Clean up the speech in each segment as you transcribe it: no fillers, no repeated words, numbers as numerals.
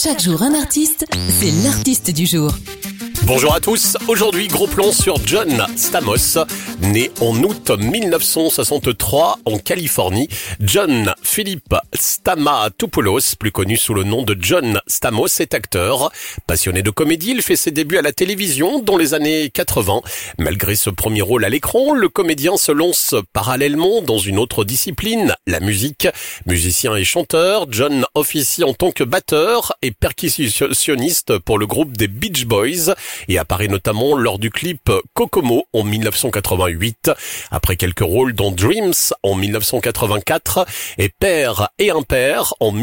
Chaque jour un artiste, c'est l'artiste du jour. Bonjour à tous, aujourd'hui gros plan sur John Stamos, né en août 1963 en Californie. John Philip Stamatopoulos, plus connu sous le nom de John Stamos, est acteur. Passionné de comédie, il fait ses débuts à la télévision dans les années 80. Malgré ce premier rôle à l'écran, le comédien se lance parallèlement dans une autre discipline, la musique. Musicien et chanteur, John officie en tant que batteur et percussionniste pour le groupe des Beach Boys et apparaît notamment lors du clip Kokomo en 1988. Après quelques rôles dans Dreams en 1984 et Père et Impair en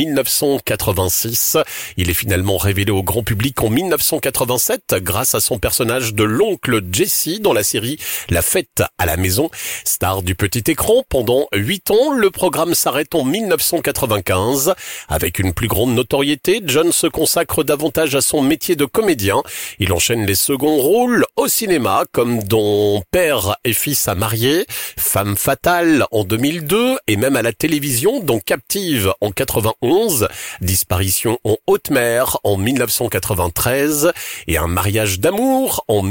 1986, il est finalement révélé au grand public en 1987 grâce à son personnage de l'oncle Jesse dans la série La Fête à la Maison. Star du petit écran pendant 8 ans, le programme s'arrête en 1995. Avec une plus grande notoriété, John se consacre davantage à son métier de comédien. Il enchaîne les seconds rôles au cinéma comme dans Père et fils à marier, Femme fatale en 2002 et même à la télévision dans Captive en 91, Disparition en haute mer en 1993 et Un mariage d'amour en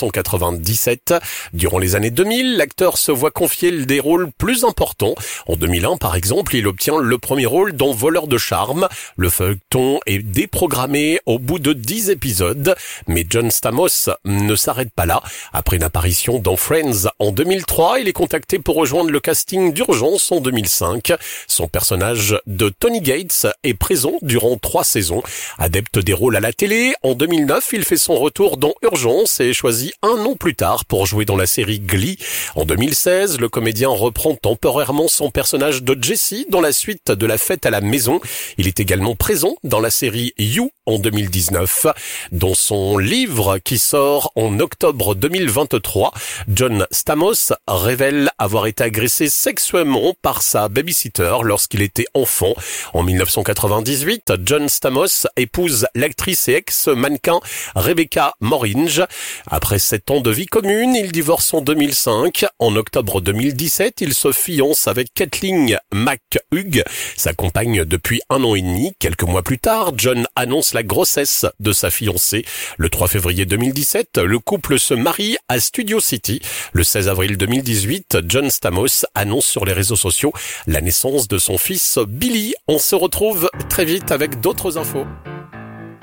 1997. Durant les années 2000, l'acteur se voit confier des rôles plus importants. En 2001, par exemple, il obtient le premier rôle dans Voleur de charme. Le feuilleton est déprogrammé au bout de 10 épisodes, mais John Stamos ne s'arrête pas là. Après une apparition dans Friends en 2003, il est contacté pour rejoindre le casting d'Urgence en 2005. Son personnage de Tony Gates est présent durant 3 saisons. Adepte des rôles à la télé, en 2009, il fait son retour dans Urgence et est choisi un an plus tard pour jouer dans la série Glee. En 2016, le comédien reprend temporairement son personnage de Jesse dans la suite de La Fête à la Maison. Il est également présent dans la série You en 2019. Dans son livre qui sort en octobre 2023, John Stamos révèle avoir été agressé sexuellement par sa babysitter lorsqu'il était enfant. En 1998, John Stamos épouse l'actrice et ex-mannequin Rebecca Moringe. Après 7 ans de vie commune, ils divorcent en 2005. En octobre 2017, il se fiance avec Kathleen McHugh, sa compagne depuis 1 an et demi. Quelques mois plus tard, John annonce la grossesse de sa fiancée. Le 3 février 2017, le couple se marie à Studio City. Le 16 avril 2018, John Stamos annonce sur les réseaux sociaux la naissance de son fils Billy. On se retrouve très vite avec d'autres infos.